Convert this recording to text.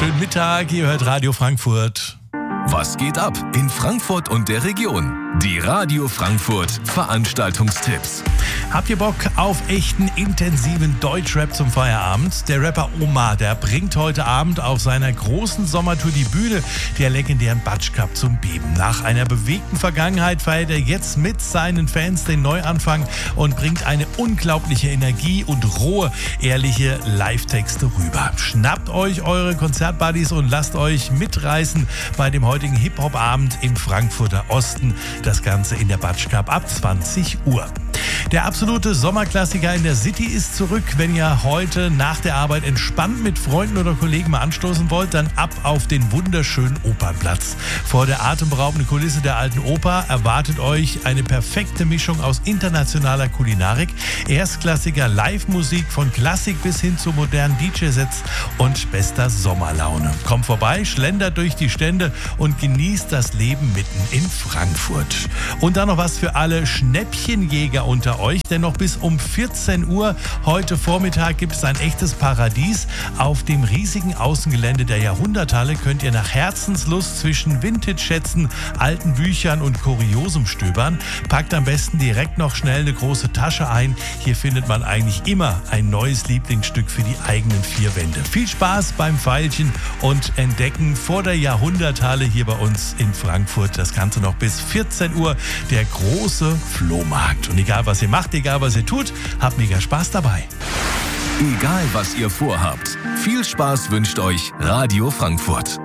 Schönen Mittag, ihr hört Radio Frankfurt. Was geht ab in Frankfurt und der Region? Die Radio Frankfurt Veranstaltungstipps. Habt ihr Bock auf echten, intensiven Deutschrap zum Feierabend? Der Rapper Omar, der bringt heute Abend auf seiner großen Sommertour die Bühne der legendären Batsch Cup zum Beben. Nach einer bewegten Vergangenheit feiert er jetzt mit seinen Fans den Neuanfang und bringt eine unglaubliche Energie und rohe, ehrliche Live-Texte rüber. Schnappt euch eure Konzertbuddies und lasst euch mitreißen bei dem heutigen Hip-Hop-Abend im Frankfurter Osten. Das Ganze in der Batsch Cup ab 20 Uhr. Der absolute Sommerklassiker in der City ist zurück. Wenn ihr heute nach der Arbeit entspannt mit Freunden oder Kollegen mal anstoßen wollt, dann ab auf den wunderschönen Opernplatz. Vor der atemberaubenden Kulisse der Alten Oper erwartet euch eine perfekte Mischung aus internationaler Kulinarik, erstklassiger Live-Musik von Klassik bis hin zu modernen DJ-Sets und bester Sommerlaune. Kommt vorbei, schlendert durch die Stände und genießt das Leben mitten in Frankfurt. Und dann noch was für alle Schnäppchenjäger unter euch, denn noch bis um 14 Uhr heute Vormittag gibt es ein echtes Paradies. Auf dem riesigen Außengelände der Jahrhunderthalle könnt ihr nach Herzenslust zwischen Vintage-Schätzen, alten Büchern und Kuriosum stöbern. Packt am besten direkt noch schnell eine große Tasche ein. Hier findet man eigentlich immer ein neues Lieblingsstück für die eigenen vier Wände. Viel Spaß beim Feilchen und Entdecken vor der Jahrhunderthalle hier bei uns in Frankfurt. Das Ganze noch bis 14 Uhr, der große Flohmarkt. Und egal was ihr macht, egal was ihr tut, habt mega Spaß dabei. Egal was ihr vorhabt, viel Spaß wünscht euch Radio Frankfurt.